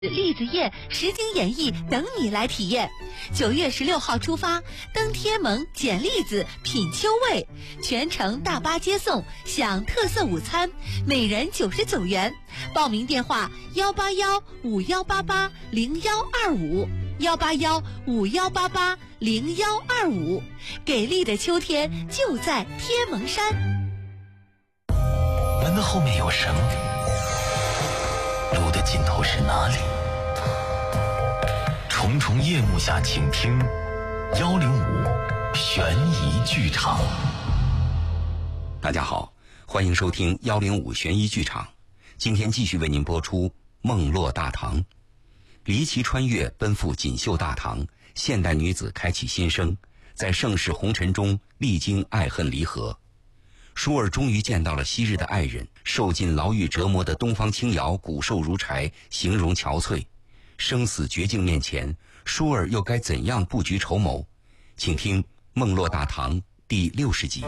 栗子宴实景演绎等你来体验。9月16号出发，登天盟捡栗子品秋味，全程大巴接送，享特色午餐，每人99元。报名电话18151880125，18151880125。给力的秋天就在天盟山。 门的后面有什么？路的尽头是哪里？重重夜幕下，请听105悬疑剧场。 大家好，欢迎收听105悬疑剧场。今天继续为您播出《梦落大唐》。离奇穿越，奔赴锦绣大唐，现代女子开启新生，在盛世红尘中历经爱恨离合。舒儿终于见到了昔日的爱人，受尽牢狱折磨的东方青瑶骨瘦如柴，形容憔悴。生死绝境面前，舒儿又该怎样布局筹谋？请听《梦落大唐》第60集。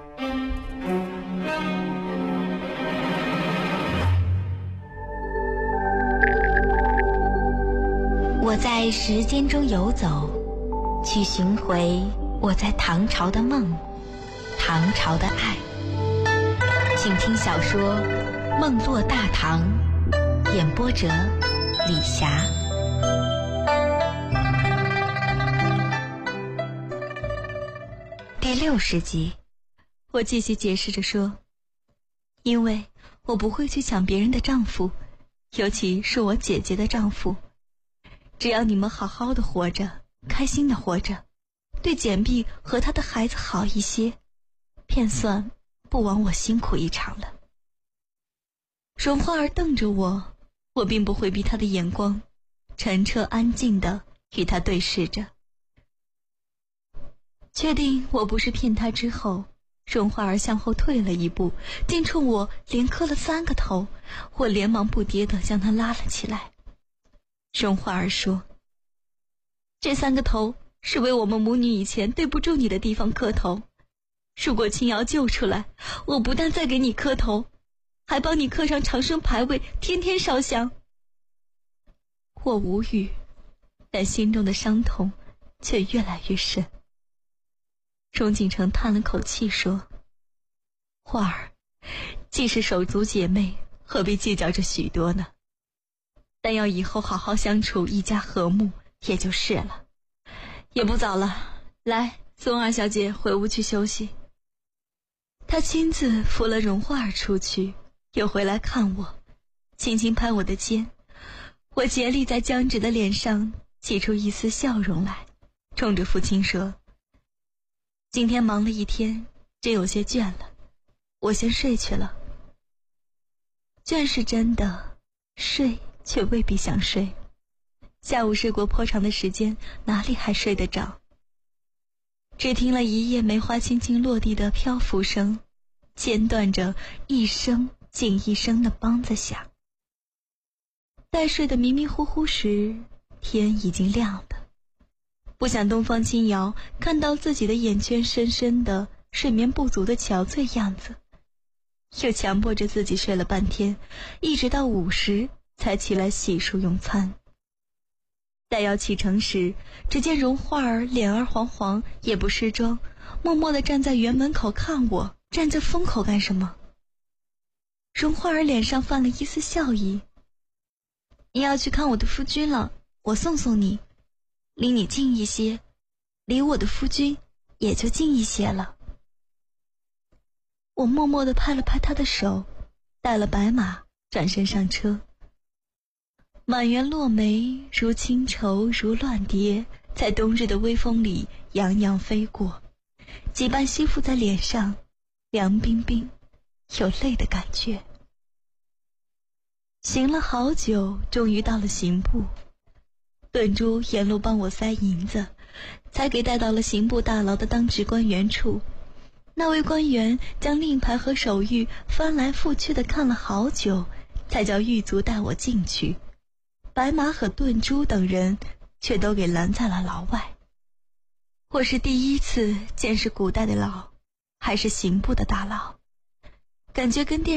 我在时间中游走，去寻回我在唐朝的梦，唐朝的爱。请听小说《梦落大唐》，演播者李霞。第60集，我继续解释着说，因为我不会去抢别人的丈夫，尤其是我姐姐的丈夫。只要你们好好的活着，开心的活着，对简碧和她的孩子好一些，便算不枉我辛苦一场了。荣花儿瞪着我，我并不回避她的眼光，澄澈安静地与她对视着。确定我不是骗她之后，荣花儿向后退了一步，竟冲我连磕了3个头，我连忙不迭地将她拉了起来。荣花儿说，这3个头是为我们母女以前对不住你的地方磕头，如果青瑶救出来，我不但再给你磕头，还帮你刻上长生牌位，天天烧香。我无语，但心中的伤痛却越来越深。荣锦成叹了口气说，花儿，既是手足姐妹，何必计较这许多呢？但要以后好好相处，一家和睦也就是了。也不早了，来，送二小姐回屋去休息。他亲自扶了荣花儿出去，又回来看我，轻轻拍我的肩。我竭力在僵直的脸上挤出一丝笑容来，冲着父亲说，今天忙了一天，真有些倦了，我先睡去了。倦是真的，睡却未必想睡。下午睡过颇长的时间，哪里还睡得着？只听了一夜梅花轻轻落地的漂浮声，间断着一声紧一声的梆子响。待睡得迷迷糊糊时，天已经亮了。不想东方青瑶看到自己的眼圈深深的睡眠不足的憔悴样子，又强迫着自己睡了半天，一直到午时才起来洗漱用餐。待要启程时，只见荣花儿脸儿黄黄，也不施妆，默默地站在园门口看我，站这风口干什么？荣花儿脸上泛了一丝笑意，你要去看我的夫君了，我送送你，离你近一些，离我的夫君也就近一些了。我默默地拍了拍他的手，带了白马，转身上车。满园落梅如轻绸如乱蝶，在冬日的微风里洋洋飞过，几瓣吸附在脸上，凉冰冰，有泪的感觉。行了好久，终于到了刑部。顿珠沿路帮我塞银子，才给带到了刑部大牢的当值官员处。那位官员将令牌和手谕翻来覆去的看了好久，才叫狱卒带我进去。白马和顿珠等人却都给拦在了牢外。我是第一次见识古代的牢，还是刑部的大牢，感觉跟电